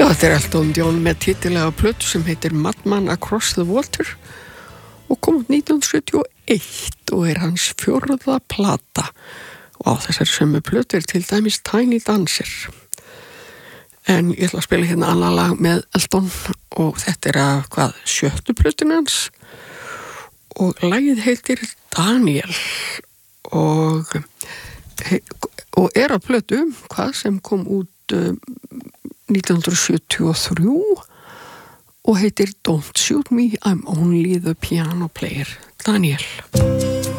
Já, þetta Elton John með titilega plötu sem heitir Madman Across the Water og kom út 1971 og hans 4. plata og á þessari sömu plötu til dæmis Tiny Dancer. En ég ætla að spila hérna annað lag með Elton og þetta af 7. plötun hans og lagið heitir Daniel og af plötu sem kom út 1973 og heitir Don't Shoot Me, I'm Only the Piano Player. Daniel.